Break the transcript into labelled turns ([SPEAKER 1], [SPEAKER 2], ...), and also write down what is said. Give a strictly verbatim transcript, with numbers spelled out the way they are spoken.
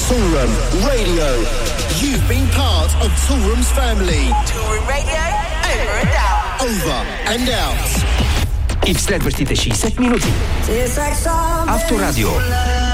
[SPEAKER 1] Toolroom Radio. You've been part of Toolroom's family.
[SPEAKER 2] Toolroom Radio, over and out.
[SPEAKER 1] Over and out.
[SPEAKER 3] I wsled vrstite šestdeset minuti. Авторадио.